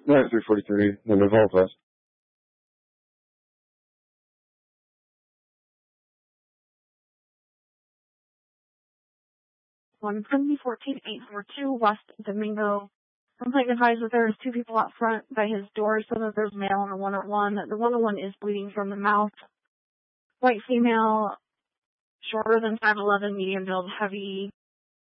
Right, 343, the Naval West. 170-14-842 West Domingo. Complaint advised that there is 2 people out front by his door, so that there's male on the 101. The 101 is bleeding from the mouth. White female, shorter than 5'11", medium build, heavy